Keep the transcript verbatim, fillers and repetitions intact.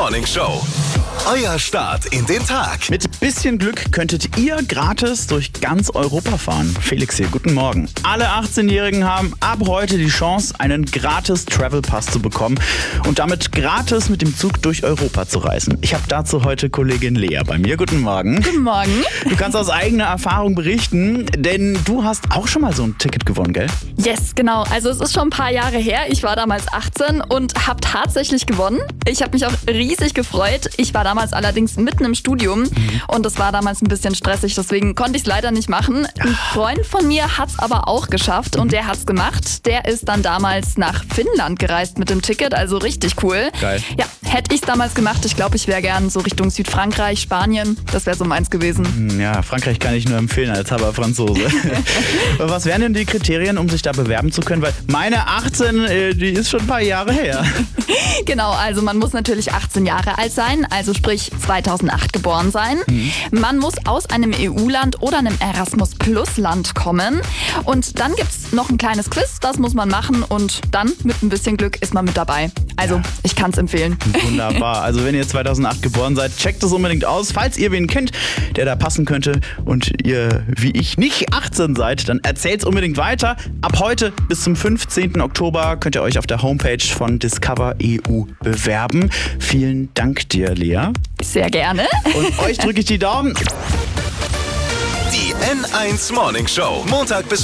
Morning Show. Euer Start in den Tag. Mit bisschen Glück könntet ihr gratis durch ganz Europa fahren. Felix hier, guten Morgen. Alle achtzehnjährigen haben ab heute die Chance, einen gratis Travel Pass zu bekommen und damit gratis mit dem Zug durch Europa zu reisen. Ich habe dazu heute Kollegin Lea bei mir. Guten Morgen. Guten Morgen. Du kannst aus eigener Erfahrung berichten, denn du hast auch schon mal so ein Ticket gewonnen, gell? Yes, genau. Also es ist schon ein paar Jahre her. Ich war damals achtzehn und habe tatsächlich gewonnen. Ich habe mich auch riesig gefreut. Ich war damals allerdings mitten im Studium mhm. und das war damals ein bisschen stressig, deswegen konnte ich es leider nicht machen. Ein Freund von mir hat es aber auch geschafft und der hat es gemacht. Der ist dann damals nach Finnland gereist mit dem Ticket, also richtig cool. Geil. Ja, hätte ich es damals gemacht, ich glaube, ich wäre gern so Richtung Südfrankreich, Spanien, das wäre so meins gewesen. Ja, Frankreich kann ich nur empfehlen als halber Franzose. Was wären denn die Kriterien, um sich da bewerben zu können? Weil meine achtzehn, die ist schon ein paar Jahre her. Genau, also man muss natürlich achtzehn Jahre alt sein, also sprich zweitausendacht geboren sein. Mhm. Man muss aus einem E U-Land oder einem Erasmus-Plus-Land kommen. Und dann gibt es noch ein kleines Quiz, das muss man machen und dann mit ein bisschen Glück ist man mit dabei. Also, ja. Ich kann es empfehlen. Wunderbar. Also wenn ihr zweitausendacht geboren seid, checkt es unbedingt aus. Falls ihr wen kennt, der da passen könnte und ihr, wie ich, nicht achtzehn seid, dann erzählt es unbedingt weiter. Ab heute bis zum fünfzehnten Oktober könnt ihr euch auf der Homepage von Discover E U bewerben. Vielen Dank dir, Lea. Sehr gerne. Und euch drücke ich die Daumen. Die N eins Morning Show. Montag bis